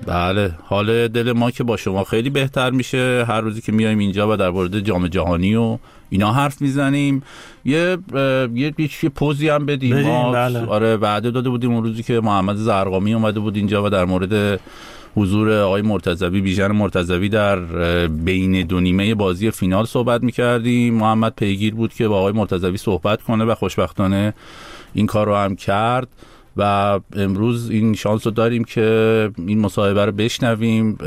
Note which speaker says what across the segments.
Speaker 1: بله، حال دل ما که با شما خیلی بهتر میشه هر روزی که میایم اینجا و در مورد جام جهانی و اینا حرف میزنیم. یه پوزی هم بدیم. ما
Speaker 2: بله.
Speaker 1: آره وعده داده بودیم اون روزی که محمد زرقامی اومده بود اینجا و در مورد حضور آقای مرتضوی، بیژن مرتضوی در بین دو نیمه بازی فینال صحبت میکردیم. محمد پیگیر بود که با آقای مرتضوی صحبت کنه و خوشبختانه این کار رو هم کرد و امروز این شانس رو داریم که این مصاحبه رو بشنویم.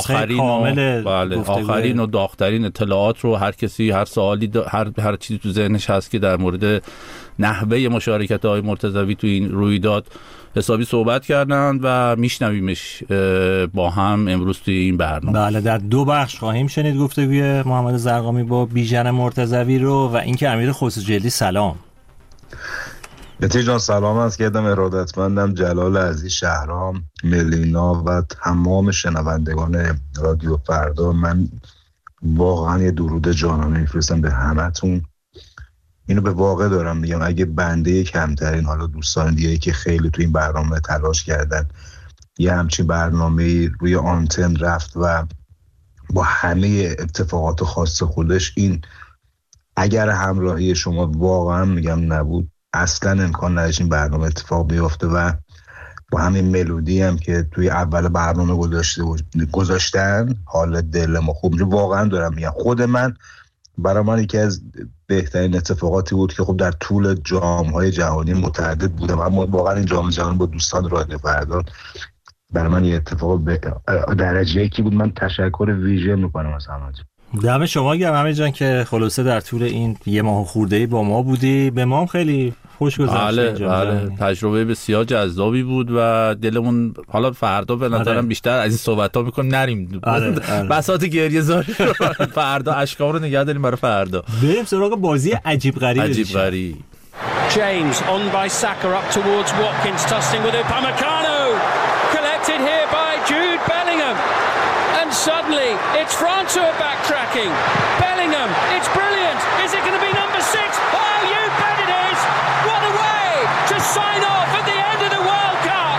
Speaker 1: آخرین و داغ‌ترین اطلاعات رو هر کسی هر سوالی هر چیزی تو ذهنش هست که در مورد نحوه مشارکت آقای مرتضوی تو این رویداد حسابی صحبت کردن و میشنویمش با هم امروز توی این برنامه.
Speaker 2: بله، در 2 بخش خواهیم شنید گفتگوی محمد زرقامی با بیژن مرتضوی رو و اینکه امیر خسروجلدی سلام.
Speaker 3: مهدی جان سلام عرض کردم. ارادتمندم جلال عزیز، شهرام، ملینا و تمام شنوندگان رادیو فردا. من واقعا یه درود جانانه میفرستم به همتون. اینو به واقع دارم میگم، اگه بنده کمترین، حالا دوستان دیگه که خیلی تو این برنامه تلاش کردن یه همچین برنامه روی آنتن رفت و با همه اتفاقات خاص خودش، این اگر همراهی شما واقعا میگم نبود اصلا امکان نداشت این برنامه اتفاق بیفته و با همین ملودی هم که توی اول برنامه گذاشتن حال دل ما خوب میشه. واقعا دارم میگم خود من، برای من یکی از بهترین اتفاقاتی بود که خب در طول جام‌های جهانی متعدد بودم، اما واقعا این جام جهانی با دوستان رادیو فردا برای من یه اتفاق درجه یکی بود. من تشکر ویژه میکنم از همه.
Speaker 2: دم شما گرم همه جان که خلاصه در طول این یه ماه خورده‌ای با ما بودی. به ما هم خیلی خوش گذشت.
Speaker 1: بله، تجربه بسیار جذابی بود و دلمون حالا فردا به نظرم بیشتر از این صحبت‌ها می‌کنیم نریم. بساط گریه زاری فردا اشکام رو نگه داریم برای فردا.
Speaker 2: بریم سراغ بازی عجیب غریب.
Speaker 4: James on by Saka up towards Watkins, tussling with Upamecano, collected here by Jude Bellingham, and suddenly it's France who are backtracking. Bellingham, it's brilliant. Is it going to be number 6? Oh, you bet it is. What a way to sign off at the end of the World Cup.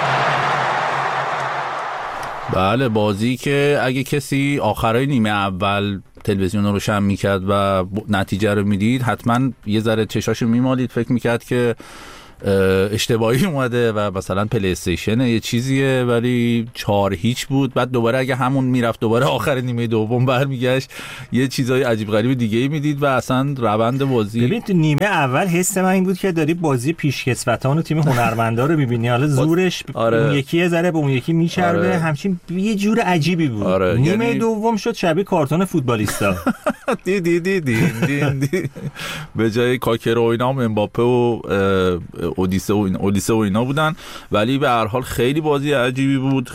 Speaker 1: بله، بازی که اگه کسی آخرای نیمه اول تلویزیون رو روشن میکرد و نتیجه رو میدید حتما یه ذره چشاشو میمالید، فکر میکرد که اشتباهی اومده و مثلا پلی استیشن یه چیزیه، ولی 4-0 بود. بعد دوباره اگه همون میرفت دوباره آخر نیمه دوم برمیگشت یه چیزای عجیب غریب دیگه میدید و اصلا روند بازی.
Speaker 2: ببین تو نیمه اول حس من این بود که داری بازی پیشکسوتان و تیم هنرمندا رو می‌بینی، حالا زورش اون یکی یه ذره به اون یکی میچربه، همچین یه جور عجیبی بود. نیمه دوم شد شبیه کارتون فوتبالیستا.
Speaker 1: دی به جای کاکر و اینا هم امباپه و اودیسه و اینا بودن، ولی به هر حال خیلی بازی عجیبی بود.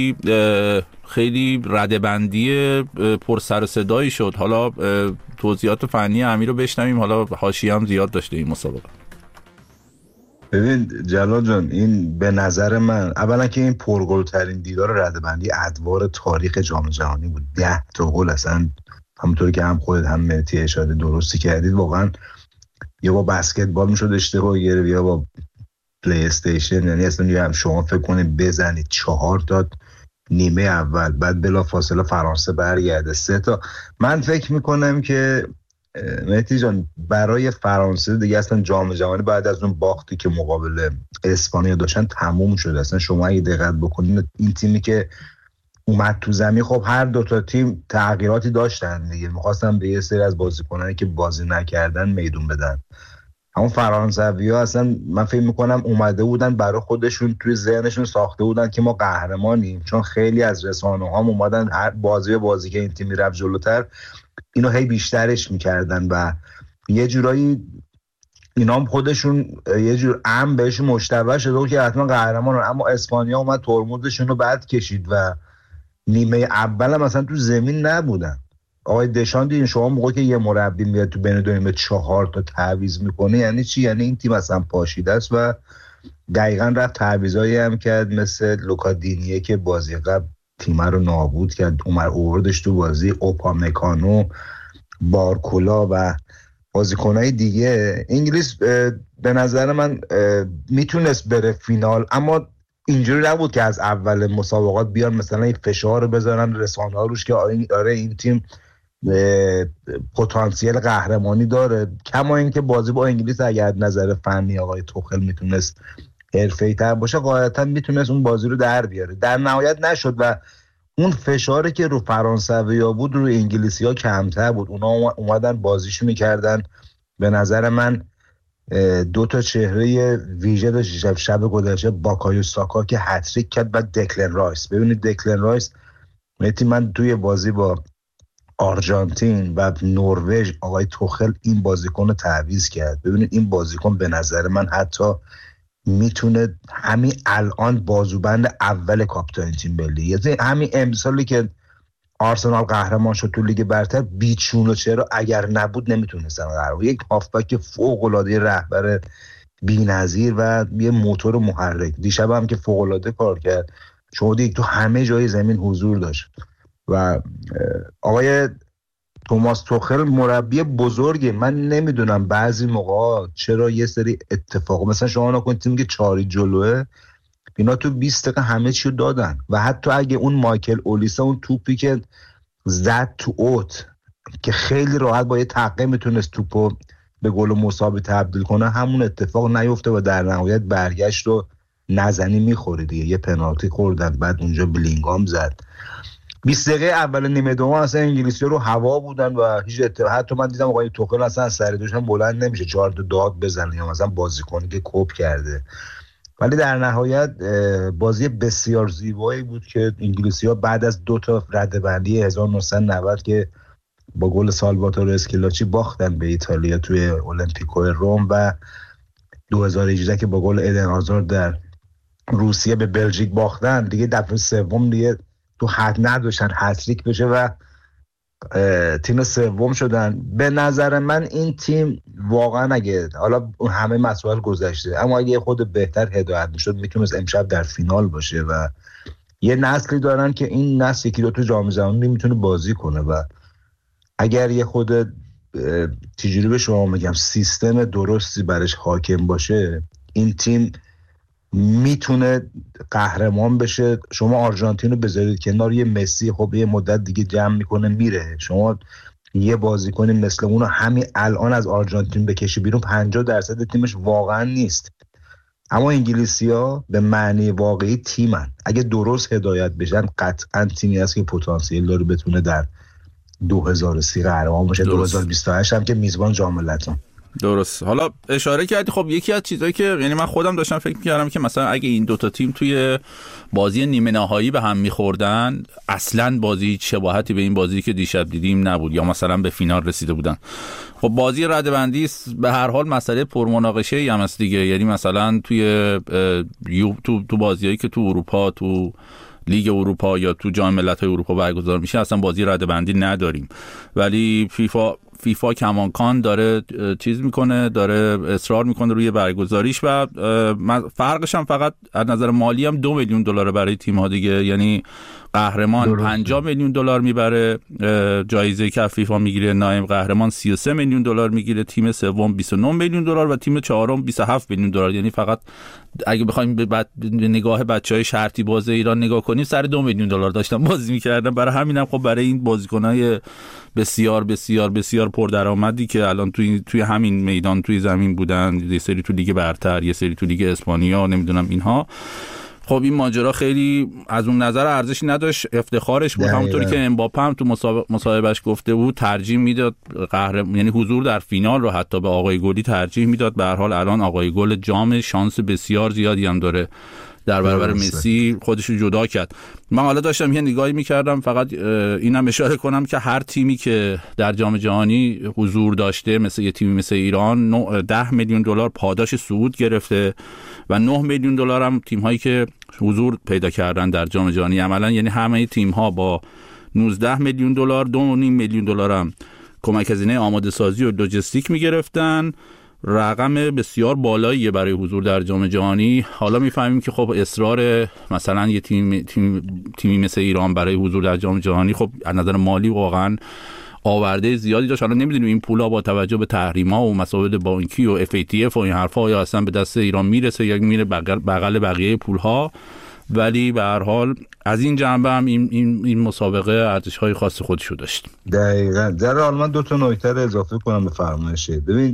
Speaker 1: خیلی ردبندی پر سر و صدایی شد. حالا توضیحات فنی امیر رو بشنویم، حالا حاشیه هم زیاد داشته این مسابقه.
Speaker 3: ببین جلال جان، این به نظر من اولا که این پرگل ترین دیدار ردبندی ادوار تاریخ جام جهانی بود. 10 تا گل، اصلا همونطوری که هم خودت هم مهدی اشاره درستی کردید، واقعا یا با بسکتبال میشد اشتباه گرفت یا با پلی استیشن. یعنی اصلا هم شما فکر کنید بزنید 4 تا نیمه اول، بعد بلا فاصله فرانسه برگرده 3 تا. من فکر میکنم که مهدی جان برای فرانسه دیگه اصلا جام جهانی بعد از اون باختی که مقابل اسپانیا داشتن تموم شده. اصلا شما اگه دقت بکنید این تیمی که اومد تو زمین، خب هر 2 تا تیم تغییراتی داشتن دیگه، می‌خواستن به یه سری از بازیکنانی که بازی نکردن میدون بدن. همون فرانسوی‌ها اصلا من فکر می‌کنم اومده بودن برای خودشون توی ذهنشون ساخته بودن که ما قهرمانیم، چون خیلی از رسانه‌ها اومدن هر بازی که این تیم میرفت جلوتر اینو هی بیشترش می‌کردن و یه جورایی اینا هم خودشون یه جور امن بهشون مشتبه شده بود که حتما قهرمانن. اما اسپانیا اومد ترمزشون رو بعد کشید و نیمه اول هم مثلا تو زمین نبودن. آقای دشان دیدین شما موقعی که یه مربی میاد تو بین دو نیمه 4 تا تعویض میکنه یعنی چی؟ یعنی این تیم اصلا پاشیده است و دقیقاً رفت تعویضایی هم کرد مثل لوکادینیه که بازی قبل تیم رو نابود کرد، اووردش تو بازی، اوپامکانو، بارکولا و بازیکنای دیگه. انگلیس به نظر من میتونست بره فینال، اما اینجوری نبود که از اول مسابقات بیان مثلا این فشار رو بذارن رسانه‌ها روش که آره این تیم پتانسیل قهرمانی داره. کما اینکه بازی با انگلیس اگر نظر فنی آقای توخل میتونست حرفه‌ای‌تر باشه قاعدتاً میتونست اون بازی رو در بیاره. در نهایت نشد و اون فشاری که رو فرانسوی‌ها بود رو انگلیسی‌ها کمتر بود. اونا اومدن بازیشون کردن. به نظر من دو تا چهره ویژه داشت شب گذشته، باکایو ساکا که هتریک کرد و دکلن رایس. ببینید دکلن رایس من توی بازی با آرژانتین و نروژ آقای توخل این بازیکن رو تعویض کرد. ببینید این بازیکن به نظر من حتی میتونه همین الان بازوبند اول کاپیتان تیم ملی، یعنی همین امسالی که آرسنال قهرمان شد تو لیگ برتر، بیچون و چرا اگر نبود نمیتونستن قهرمان. یک هافبک فوق العاده رهبر بی‌نظیر و یه موتور محرک. دیشب هم که فوق العاده کار کرد، شما دید تو همه جای زمین حضور داشت. و آقای توماس توخل مربی بزرگه. من نمیدونم بعضی موقع چرا یه سری اتفاق مثلا شما نکنید تیمی که 4 جلوه اینا تو 20 دقیقه همه چی رو دادن و حتی اگه اون مایکل اولیسا اون توپی که زد تو اوت که خیلی راحت با یه تقه میتونست توپو به گل مساوی تبدیل کنه، همون اتفاق نیفته و در نهایت برگشت رو نزنی میخوره دیگه. یه پنالتی خوردن، بعد اونجا بلینگام زد. 20 دقیقه اول نیمه دوم اصلا انگلیسی‌ها رو هوا بودن و هیچ حتی من دیدم آقای توخل اصلا سر دوش هم بلند نمیشه 4 تا داد بزنه یا مثلا بازیکنی که کوب کرده. ولی در نهایت بازی بسیار زیبایی بود که انگلیسی‌ها بعد از 2 تا ردبندی 1990 که با گل سالواتور اسکیلاچی باختن به ایتالیا توی المپیکو روم و 2018 که با گل ایدن هازارد در روسیه به بلژیک باختن، دیگه دفعه سوم دیگه تو حد نداشتن هتریک بشه و تیم سوم شدن. به نظر من این تیم واقعا اگه حالا همه مسائل گذشته اما اگه خود بهتر هدایت میشد میتونست امشب در فینال باشه و یه نسلی دارن که این نسل یکی دو تو جام جهانی میتونه بازی کنه و اگر یه خود تجربه به شما میگم سیستم درستی برش حاکم باشه این تیم میتونه قهرمان بشه. شما آرژانتین رو بذارید کنار، یه مسی خب یه مدت دیگه جمع میکنه میره، شما یه بازیکن مثل اون رو همین الان از آرژانتین بکشی بیرون 50% تیمش واقعا نیست. اما انگلیسی‌ها به معنی واقعی تیمن، اگه درست هدایت بشن قطعا تیمی هست که پتانسیل داره بتونه در 2030 قهرمان باشه. 2028 هم که میزبان جام ملت‌ها.
Speaker 1: درست. حالا اشاره کردی، خب یکی از چیزایی که یعنی من خودم داشتم فکر می‌کردم که مثلا اگه این دوتا تیم توی بازی نیمه نهایی به هم می‌خوردن اصلاً بازی شباهتی به این بازی که دیشب دیدیم نبود یا مثلا به فینال رسیده بودن. خب بازی ردبندی به هر حال مسئله پرمناقشه‌ای هم است دیگه، یعنی مثلا توی تو بازیایی که تو اروپا تو لیگ اروپا یا تو جام ملت‌های اروپا برگزار میشه اصلا بازی ردبندی نداریم، ولی فیفا کماکان داره چیز میکنه، داره اصرار میکنه روی برگزاریش و فرقش هم فقط از نظر مالی هم $2 میلیون برای تیم ها دیگه، یعنی قهرمان $50 میلیون میبره جایزه که فیفا میگیره، نایب قهرمان $33 میلیون میگیره، تیم سوم $29 میلیون و تیم چهارم $27 میلیون. یعنی فقط اگه بخوایم به نگاه بچهای شرطی باز ایران نگاه کنیم سر $2 میلیون داشتن بازی میکردن. برای همینم خب برای این بازیکنای بسیار بسیار بسیار پردرآمدی که الان توی همین میدان توی زمین بودن، یه سری تو لیگ برتر، یه سری تو لیگ اسپانیا، نمیدونم اینها، خب این ماجرا خیلی از اون نظر ارزشی نداشت، افتخارش بود. همونطوری که امباپه هم تو مصاحبهش گفته بود ترجیح میداد یعنی حضور در فینال رو حتی به آقای گلی ترجیح میداد. به هر حال الان آقای گل جام شانس بسیار زیادی هم داره در برابر مسی خودش رو جدا کرد. من حالا داشتم یه نگاهی میکردم، فقط اینم اشاره کنم که هر تیمی که در جام جهانی حضور داشته مثل یه تیمی مثل ایران $10 میلیون پاداش صعود گرفته و $9 میلیون هم تیم هایی که حضور پیدا کردن در جام جهانی عملا، یعنی همه تیم ها با $19 میلیون $2.5 میلیون هم کمک هزینه آماده سازی و لوجستیک میگرفتن. رقم بسیار بالاییه برای حضور در جام جهانی. حالا میفهمیم که خب اصرار مثلا یه تیمی مثل ایران برای حضور در جام جهانی خب از نظر مالی واقعا آورده زیادی داشت. حالا نمیدونیم این پولا با توجه به تحریم‌ها و مسائل بانکی و FATF و این حرفا یا اصلا به دست ایران میرسه یا میره بغل بقیه پولها. ولی به هر حال از این جنبه هم این مسابقه ارزش‌های خاص خودشو داشت.
Speaker 3: دقیقاً. در حال من 2 نکته رو اضافه کنم به فرمایش. ببین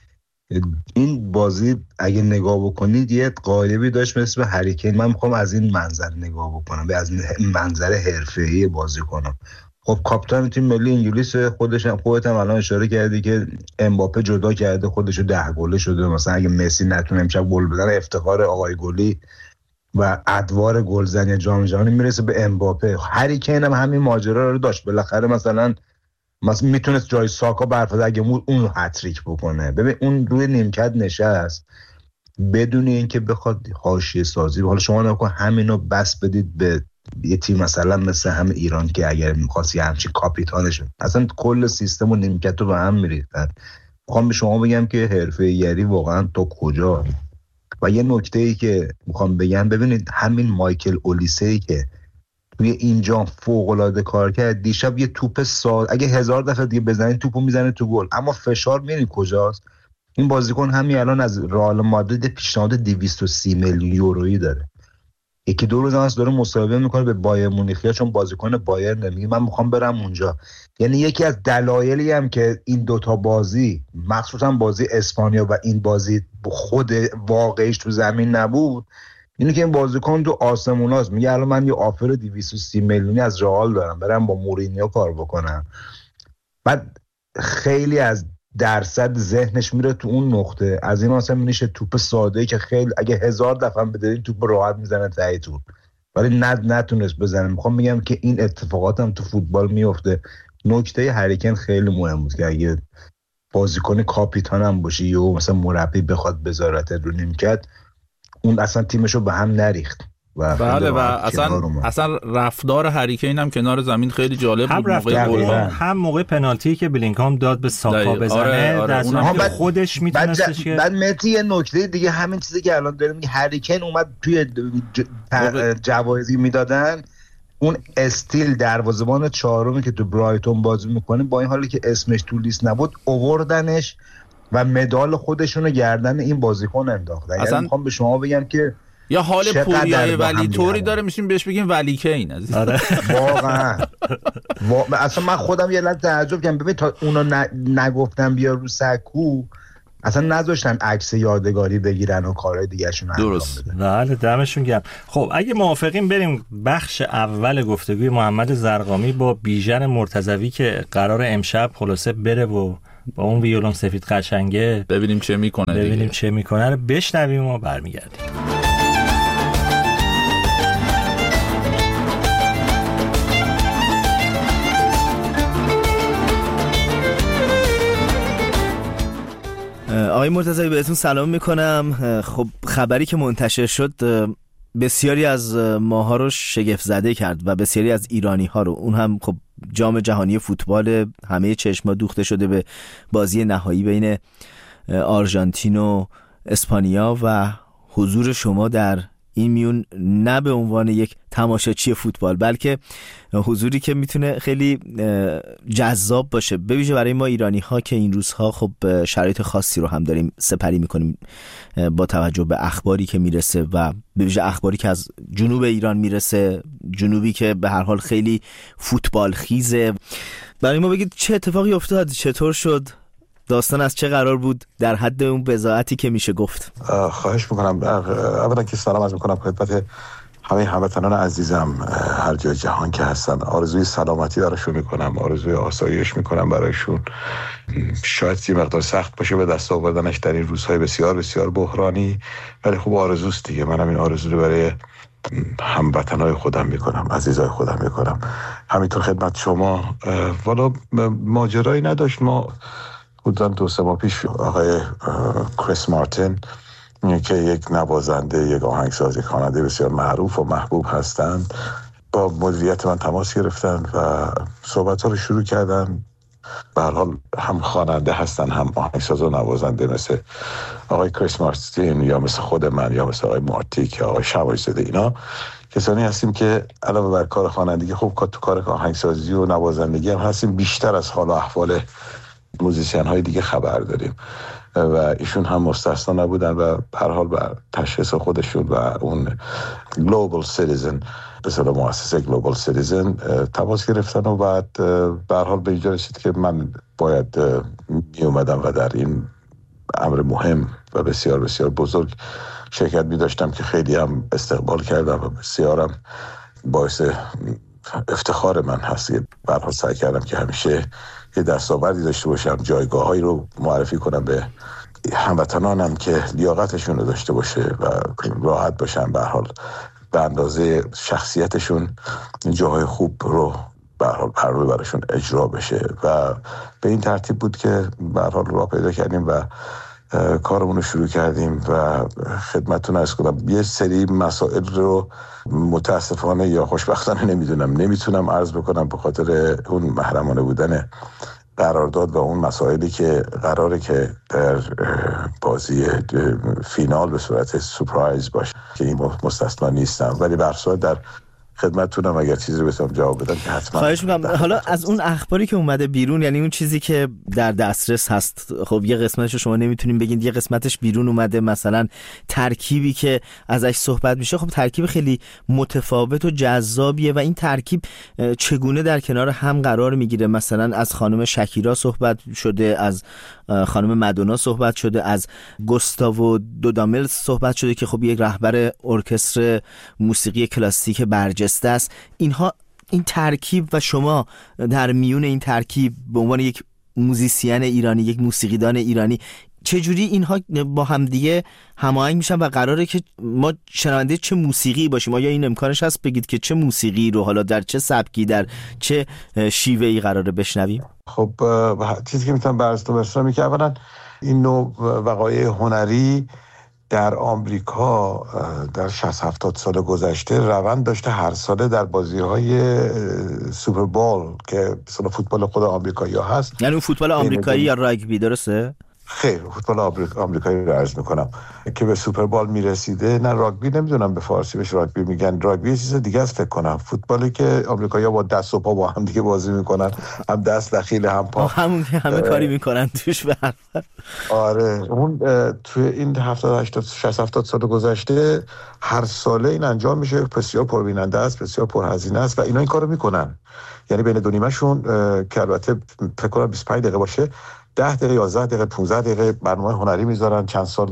Speaker 3: این بازی اگه نگاه بکنید یه قالبی داشت مثل هری کین. من میخوام از این منظر نگاه بکنم، از منظر حرفه‌ای بازی کنم. خب کاپیتان تیم ملی انگلیس خودت هم الان اشاره کردی که امباپه جدا کرده خودشو 10 گله شده. مثلا اگه مسی نتونه امشب گل بزنه افتخار آقای گلی و ادوار گلزنی جام جهانی میرسه به امباپه. هری کین هم همین ماجرا رو داشت، بالاخره مثلا میتونست جای ساکا برفضه اگه اون هتریک بکنه. ببین اون روی نیمکت نشست بدون اینکه بخواد حاشیه سازی. حالا شما نکن همینو بس بدید به یه تیم مثلا مثل هم ایران که اگر می‌خواستی همچین کاپیتانش اصلا کل سیستم و نیمکت رو به هم می‌ریختن. میخوام به شما بگم که حرفه‌ای‌گری واقعا تو کجا. و یه نکته‌ای که میخوام بگم، ببینید همین مایکل اولیسه‌ای که توی اینجا فوق‌العاده کار کرد، دیشب یه توپ اگه 1000 دفعه دیگه بزنید توپو میزنه تو گل، اما فشار می‌بینید کجاست. این بازیکن همین الان از رئال مادرید پیشنهاد 230 میلیون یورویی داره. یکی 2 روز هست داره مصاحبه میکنه به بایر مونیخ، چون بازیکن بایر نمیگه من میخوام برم اونجا. یعنی یکی از دلایلی هم که این دوتا بازی مخصوصا بازی اسپانیا و این بازی خود واقعیش تو زمین نبود اینه که این بازیکن تو آسموناست. میگه الان من یه آفر 230 میلیونی از رئال دارم برم با مورینیو کار بکنم. بعد خیلی از درصد ذهنش میره تو اون نقطه. از این اصلا میشه توپ ساده‌ای که خیلی اگه 1000 دفعه بدین توپ راحت میزنه ته توپ، ولی نتونست بزنه. میخوام میگم که این اتفاقات هم تو فوتبال میفته. نکته هری کین خیلی مهم بود که اگه بازیکن کاپیتان هم باشی یا مثلا مربی بخواد بذارت رو نیمکت، اون اصلا تیمشو به هم نریخت.
Speaker 1: بله و اصلا رفتار هری کین هم کنار زمین خیلی جالب بود.
Speaker 2: هم موقع پنالتی که بلینگهام داد به ساکا بزنه در صورتی که خودش میتونستش که
Speaker 3: بعد متی یه نکته دیگه همین چیزی که الان داریم میگه، هری کین اومد توی جوایزی میدادن اون استیل دروازه‌بان چهارمی که تو برایتون بازی میکنه با این حالی که اسمش تو لیست نبود آوردنش و مدال خودشونو گردن این بازیکن انداختن. یعنی میخوام به شما بگم که
Speaker 1: یا حال پوریای ولی طوری داره میشیم بهش بگیم ولی کین عزیز.
Speaker 3: واقعا اصلا من خودم یه لحظه تعجب کردم. ببین تا اونو نگفتم بیا رو سکو اصلا نذاشتن عکس یادگاری بگیرن و کارهای دیگه‌شون انجام بدن.
Speaker 2: بله دمشون گرم. خب اگه موافقین بریم بخش اول گفتگوی محمد زرقامی با بیژن مرتضوی که قرار امشب خلاصه بره و با اون ویولون سفید قشنگه
Speaker 1: ببینیم چه میکنه
Speaker 2: رو بشنویم و برمیگردیم.
Speaker 5: آقای مرتضوی بهتون سلام میکنم. خب خبری که منتشر شد بسیاری از ماها رو شگفت زده کرد و بسیاری از ایرانی ها رو. اون هم خب جام جهانی فوتبال، همه چشما دوخته شده به بازی نهایی بین آرژانتین و اسپانیا و حضور شما در این میون نه به عنوان یک تماشاچی فوتبال بلکه حضوری که میتونه خیلی جذاب باشه، به ویژه برای ما ایرانی ها که این روزها خب شرایط خاصی رو هم داریم سپری میکنیم با توجه به اخباری که میرسه و به ویژه اخباری که از جنوب ایران میرسه، جنوبی که به هر حال خیلی فوتبال خیزه. برای ما بگید چه اتفاقی افتاد، چطور شد، داستان از چه قرار بود در حد اون بضاعتی که میشه گفت؟
Speaker 6: خواهش میکنم. اولا که سلام عرض میکنم خدمت همه هموطنان عزیزم هر جای جهان که هستن. آرزوی سلامتی براشون میکنم، آرزوی آسایش میکنم برایشون. شاید یه مقدار سخت باشه به دست آوردنش در این روزهای بسیار بسیار بحرانی، ولی خب آرزوست دیگه. منم این آرزو رو برای هموطنای خودم میکنم، عزیزای خودم میکنم. همینطور خدمت شما. والا ماجرایی نداشت. ما حدوداً 2-3 ماه پیش آقای کریس مارتین که یک نوازنده، یک آهنگساز، یک خواننده بسیار معروف و محبوب هستند، با مدیریت من تماس گرفتن و صحبت‌ها رو شروع کردن. به هر حال هم خواننده هستن هم آهنگساز و نوازنده، مثل آقای کریس مارتین یا مثل خود من یا مثل آقای مارتیک یا آقای شمایزاده. اینا کسانی هستیم که علاوه بر کار خوانندگی خب تو کار آهنگسازی و نوازندگی هم هستیم، بیشتر از حال و احوال موزیسین های دیگه خبر داریم. و ایشون هم مستثنا نبودن و به هر حال بر تشخیص خودشون و اون گلوبال سیتیزن به اصطلاح مؤسسه گلوبال سیتیزن تماس گرفتن و بعد به هر حال به اینجا رسید که من باید می اومدم و در این امر مهم و بسیار بسیار بزرگ شرکت می داشتم که خیلی هم استقبال کردم و بسیارم باعث افتخار من هست. به هر حال سعی کردم که همیشه یه دستاوردی داشته باشم، جایگاه‌هایی رو معرفی کنم به هموطنانم که لیاقتشون رو داشته باشه و راحت باشن، به هر حال به اندازه شخصیتشون جاهای خوب رو به هر حال پرورده براشون اجرا بشه و به این ترتیب بود که به هر حال راه پیدا کردیم و کارمون رو شروع کردیم و خدمتتون عرض کنم یه سری مسائل رو متاسفانه یا خوشبختانه نمیتونم عرض بکنم به خاطر اون محرمانه بودن قرارداد و اون مسائلی که قراره که در بازی فینال به صورت سورپرایز باشه که این مستثنا نیستم، ولی به هر صورت در خدمتتونم اگر چیزی رو بتونم جواب بدم که حتما.
Speaker 5: خواهش می‌کنم. حالا از اون اخباری که اومده بیرون، یعنی اون چیزی که در دسترس هست، خب یه قسمتش رو شما نمیتونین بگین، یه قسمتش بیرون اومده، مثلا ترکیبی که ازش صحبت میشه خب ترکیب خیلی متفاوت و جذابیه و این ترکیب چگونه در کنار هم قرار میگیره؟ مثلا از خانم شکیرا صحبت شده، از خانم مادونا صحبت شده، از گوستاوو دودامل صحبت شده که خب یک رهبر ارکستر موسیقی کلاسیک برجسته است. اینها، این ترکیب و شما در میون این ترکیب به عنوان یک موزیسین ایرانی، یک موسیقیدان ایرانی، چجوری اینها با هم دیگه هماهنگ میشن و قراره که ما شنونده چه موسیقی باشیم؟ آیا این امکانش هست بگید که چه موسیقی رو حالا در چه سبکی، در چه شیوهی قراره بشنویم؟
Speaker 6: خب چیزی که میتونم برسونم که اولا این نوع وقایع هنری در آمریکا در 60-70 سال گذشته روند داشته هر ساله در بازی‌های سوپر بول که مثلا فوتبال خود آمریکایی‌ها هست.
Speaker 5: یعنی اون فوتبال آمریکایی یا راگبی، درسته؟
Speaker 6: خیر، فوتبال آمریکایی رو عرض میکنم که به سوپر بال میرسیده. نه راگبی نمیدونم به فارسی بهش راگبی میگن، راگبی یه چیز دیگه است فکر کنم. فوتبالی که آمریکایی‌ها با دست و پا با هم دیگه بازی میکنن، هم دست دخیل هم پا،
Speaker 5: همه کاری میکنن توش به هر حال.
Speaker 6: آره، اون توی این 70 سال گذشته هر ساله این انجام میشه، بسیار پربیننده است، بسیار پرهزینه است و اینا این کارو میکنن. یعنی بین دو نیمه‌شون که البته فکر کنم 25 دقیقه باشه، 10 دقیقه 11 دقیقه 15 دقیقه برنامه هنری میذارن. چند سال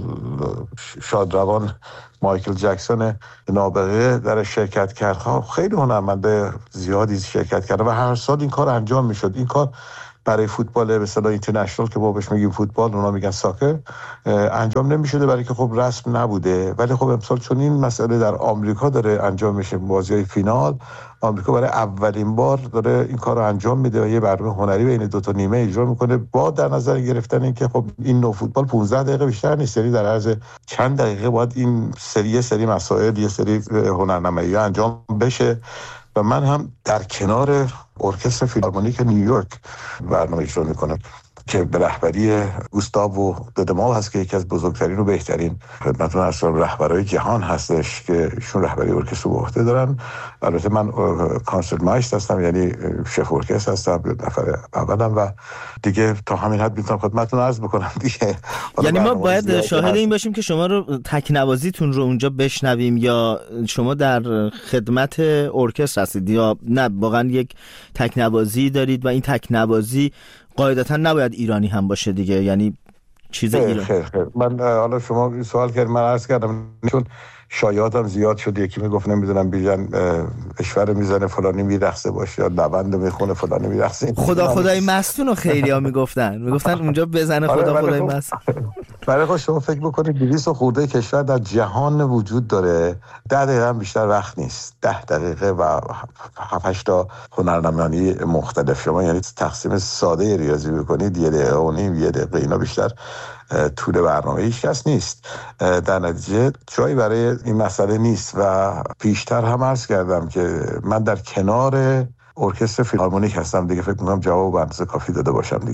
Speaker 6: شادروان مایکل جکسون نابغه در شرکت کرد، خیلی هنرمنده زیادی شرکت کرد و هر سال این کار انجام میشد. این کار برای فوتبال به اصطلاح اینترنشنال که ما بهش میگیم فوتبال، اونا میگن ساکر، انجام نمیشده برای که خب رسم نبوده. ولی خب امسال چون این مسئله در آمریکا داره انجام میشه، بازی‌های فینال، آمریکا برای اولین بار داره این کار رو انجام میده و یه برنامه هنری بین دو تا نیمه اجرا میکنه با در نظر گرفتن این که خب این نوع فوتبال 15 دقیقه بیشتر نیست، یعنی در عرض چند دقیقه باید این سری مسائل، یه سری هنرنمایی انجام بشه. و من هم در کنار ارکستر فیلارمونیک نیویورک برنامه اجرا میکنم که به رهبری گوستاوو دودامل هست که یکی از بزرگترین و بهترین خدمتتون اصلا رهبرای جهان هستش که ایشون رهبری ارکستر به عهده دارن. البته من کانسرت مایستر هستم، یعنی شف ارکستر هستم، نفر اولم و دیگه تا همین حد میتونم خدمتتون عرض بکنم دیگه.
Speaker 5: یعنی ما باید شاهد این باشیم که شما رو تکنوازیتون رو اونجا بشنویم یا شما در خدمت ارکستر هستید یا نه واقعا یک تکنوازی دارید و این تکنوازی قاعدتا نباید ایرانی هم باشه دیگه، یعنی چیز ایرانی؟
Speaker 6: خیر. من حالا شما این سوال کردم، من عرض کردم چون شایعاتم زیاد شد، یکی میگفت نمیدونم بیژن اشور میزنه فلانی میرقصه باشه یا نوند میخونه فلانی میرقصه.
Speaker 5: خدای مستون رو خیلیا میگفتن اونجا بزنه خدای مست.
Speaker 6: برای خود شما فکر بکنید 200 خورده کشور در جهان وجود داره، 10 دقیقه هم بیشتر وقت نیست، 10 دقیقه و 7-8 تا هنرنمایی مختلف. شما یعنی تقسیم ساده ریاضی بکنید 1 دقیقه و نیم، 1 دقیقه، اینا بیشتر طول برنامه هیچ کس نیست. در نتیجه جایی برای این مسئله نیست و پیشتر هم عرض کردم که من در کنار ارکستر فیلارمونیک هستم دیگه، فکر می‌کنم جواب به اندازه کافی داده باشم دیگه.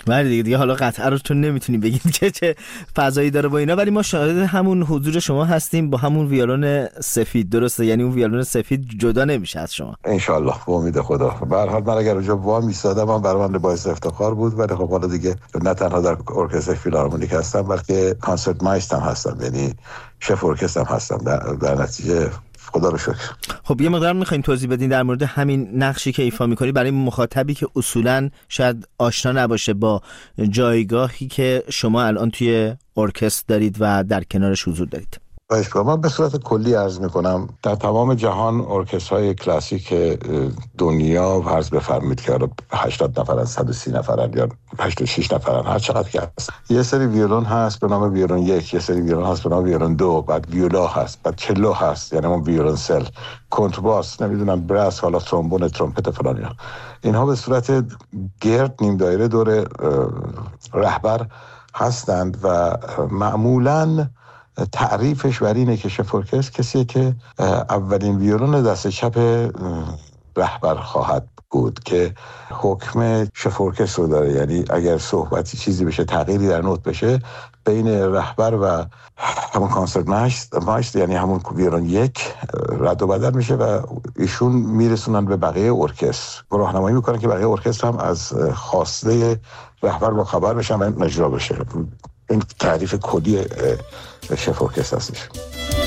Speaker 5: ولی دیگه حالا قطعا رو تو نمیتونی بگید که چه فضایی داره با اینا، ولی ما شاهد همون حضور شما هستیم با همون ویولون سفید. درسته؟ یعنی اون ویولون سفید جدا نمیشه از شما ان
Speaker 6: شاءالله به امید خدا. به هر حال من اگر اونجا وام ایستادم من برام باعث افتخار بود، ولی خب حالا دیگه نه تنها در ارکستر فیلارمونیک هستم بلکه کانسرت مایستر هستم، یعنی شف ارکستر هم هستم در نتیجه. خدا رو شکر.
Speaker 5: خب یه مقدار می‌خوایم توضیح بدین در مورد همین نقشی که ایفا می‌کنی برای مخاطبی که اصولاً شاید آشنا نباشه با جایگاهی که شما الان توی ارکستر دارید و در کنارش حضور دارید.
Speaker 6: من به صورت کلی عرض میکنم در تمام جهان ارکسترهای کلاسیک دنیا فرض بفرمایید که 80 نفرن، 130 نفرن یا 86 نفرن، هر چقدر که هست، یه سری ویولون هست به نام ویولون 1، یه سری ویولون هست به نام ویولون 2، بعد ویولا هست، بعد چلو هست یعنی اون ویولون سل، کنترباس، نمیدونم براس، حالا ترومبون، ترومپت فلان. اینها به صورت گرد نیم دایره دور رهبر هستند و معمولاً تعریفش بر اینه که شف ارکستر کسیه که اولین ویولون دست چپ رهبر خواهد بود که حکم شف ارکستر رو داره، یعنی اگر صحبتی چیزی بشه، تغییری در نوت بشه، بین رهبر و همون کانسرت مایستر یعنی همون ویولون 1 رد و بدل میشه و ایشون میرسونن به بقیه ارکستر، راهنمایی میکنن که بقیه ارکستر هم از خواسته رهبر با خبر بشن و اجرا بشه. این تعریف کلی شف ارکستر هستش.